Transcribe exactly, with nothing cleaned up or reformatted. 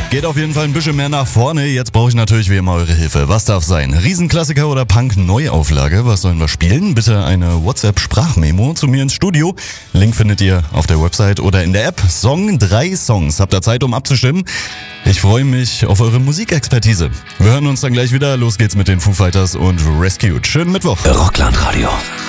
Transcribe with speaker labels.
Speaker 1: Geht auf jeden Fall ein bisschen mehr nach vorne. Jetzt brauche ich natürlich wie immer eure Hilfe. Was darf sein? Riesenklassiker oder Punk-Neuauflage? Was sollen wir spielen? Bitte eine WhatsApp-Sprachmemo zu mir ins Studio. Link findet ihr auf der Website oder in der App. Song, drei Songs. Habt ihr Zeit, um abzustimmen? Ich freue mich auf eure Musikexpertise. Wir hören uns dann gleich wieder. Los geht's mit den Foo Fighters und Rescued. Schönen Mittwoch.
Speaker 2: Rockland Radio.